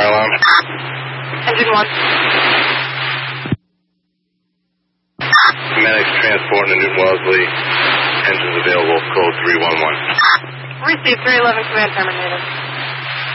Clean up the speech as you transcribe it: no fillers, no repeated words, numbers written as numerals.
Alarm. Engine 1. Medics transport to Newton Wellesley. Engines available, code 311. Received 311, command terminated.